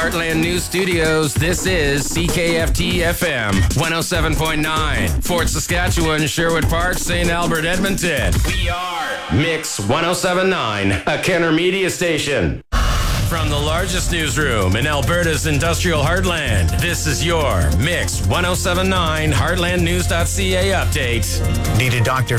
Heartland News Studios, this is CKFT FM 107.9, Fort Saskatchewan, Sherwood Park, St. Albert, Edmonton. We are Mix 107.9, a Kenner Media station. From the largest newsroom in Alberta's industrial heartland, this is your Mix 107.9 HeartlandNews.ca update. Need a doctor